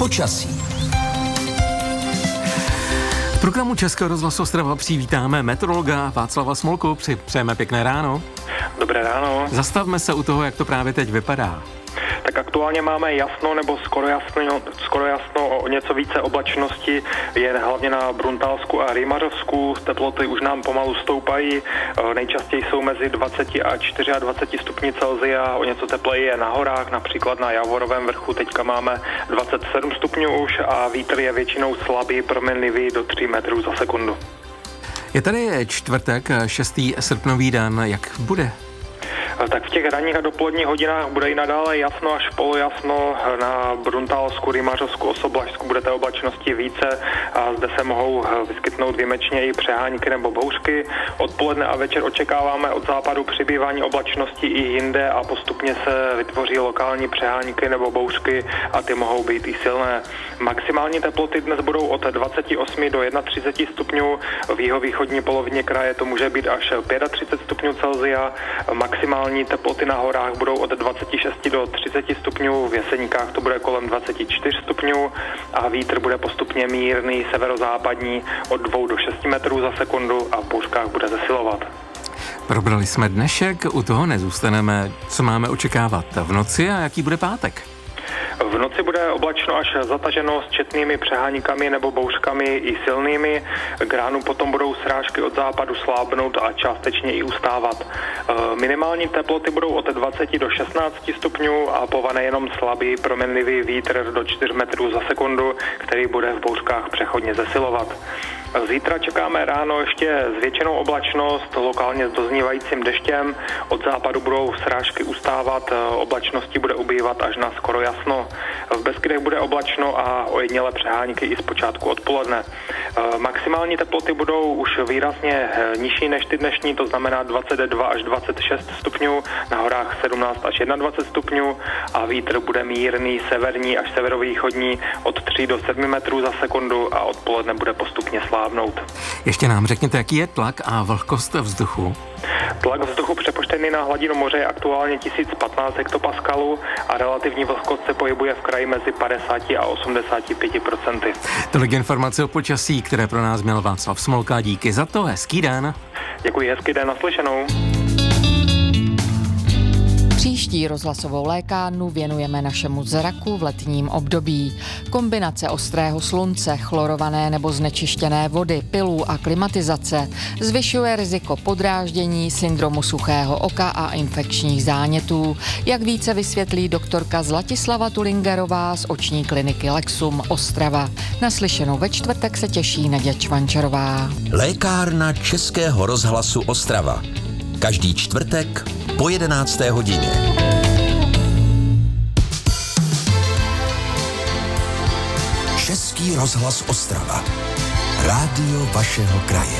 Počasí. V programu Českého rozhlasu Ostrava přivítáme meteorologa Václava Smolku. Přejeme pěkné ráno. Dobré ráno. Zastavme se u toho, jak to právě teď vypadá. Tak aktuálně máme jasno nebo skoro jasno, o něco více oblačnosti je hlavně na Bruntálsku a Rýmařovsku. Teploty už nám pomalu stoupají, nejčastěji jsou mezi 20 a 24 stupni Celsia, o něco tepleji je na horách, například na Javorovém vrchu teďka máme 27 stupňů už a vítr je většinou slabý, proměnlivý do 3 metrů za sekundu. Je tady čtvrtek, 6. srpnový den, jak bude? Tak v těch ranních a dopoledních hodinách bude i nadále jasno až polojasno. Na Bruntálsku, Rýmařovsku, Osoblažsku bude té oblačnosti více a zde se mohou vyskytnout výjimečně i přehánky nebo bouřky. Odpoledne a večer očekáváme od západu přibývání oblačnosti i jinde a postupně se vytvoří lokální přehánky nebo bouřky a ty mohou být i silné. Maximální teploty dnes budou od 28 do 31 stupňů, v jihovýchodní polovině kraje to může být až 35 stupňů Celsia, maximální teploty na horách budou od 26 do 30 stupňů, v Jeseníkách to bude kolem 24 stupňů a vítr bude postupně mírný severozápadní od 2 do 6 metrů za sekundu a v bouřkách bude zesilovat. Probrali jsme dnešek, u toho nezůstaneme. Co máme očekávat v noci a jaký bude pátek? V noci bude oblačno až zataženo s četnými přeháníkami nebo bouřkami i silnými. K ránu potom budou srážky od západu slábnout a částečně i ustávat. Minimální teploty budou od 20 do 16 stupňů a povane jenom slabý proměnlivý vítr do 4 metrů za sekundu, který bude v bouřkách přechodně zesilovat. Zítra čekáme ráno ještě zvětšenou oblačnost, lokálně s doznívajícím deštěm. Od západu budou srážky ustávat, oblačnosti bude ubývat až na skoro jasno. V Beskydech bude oblačno a ojedinělé přehánky i zpočátku odpoledne. Maximální teploty budou už výrazně nižší než ty dnešní, to znamená 22 až 26 stupňů, na horách 17 až 21 stupňů a vítr bude mírný severní až severovýchodní od 3 do 7 metrů za sekundu a odpoledne bude postupně slábnout. Ještě nám řekněte, jaký je tlak a vlhkost vzduchu? Tlak vzduchu přepočtený na hladinu moře je aktuálně 1015 hektopaskalů a relativní vlhkost se pohybuje v kraji mezi 50 a 85%. Tolik informace o počasí, které pro nás měl Václav Smolka. Díky za to, hezký den. Děkuji, hezký den, naslyšenou. Příští rozhlasovou lékárnu věnujeme našemu zraku v letním období. Kombinace ostrého slunce, chlorované nebo znečištěné vody, pilů a klimatizace zvyšuje riziko podráždění, syndromu suchého oka a infekčních zánětů. Jak více vysvětlí doktorka Zlatislava Tulingerová z oční kliniky Lexum Ostrava. Naslyšenou ve čtvrtek se těší Naděja Čvančarová. Lékárna Českého rozhlasu Ostrava. Každý čtvrtek po 11. hodině. Český rozhlas Ostrava. Rádio vašeho kraje.